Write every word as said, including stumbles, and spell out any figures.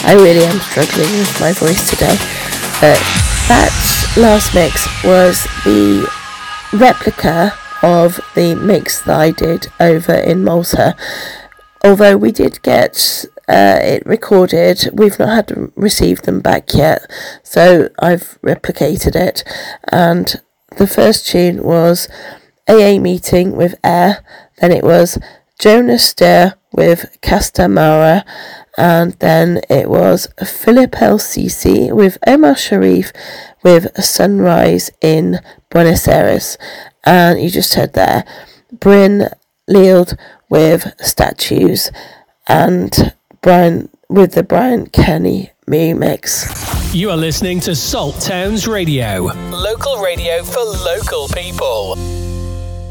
I really am struggling with my voice today. But that last mix was the replica of the mix that I did over in Malta. Although we did get uh, it recorded, we've not had to receive them back yet, so I've replicated it. And the first tune was A A Meeting with Air, then it was Jonas Steer with Castamara, and then it was Philip El Sisi with Omar Sharif with Sunrise in Buenos Aires. And you just heard there Bryn Leald with Statues, and Brian with the Brian Kenny remix. You are listening to Salt Towns Radio, local radio for local people.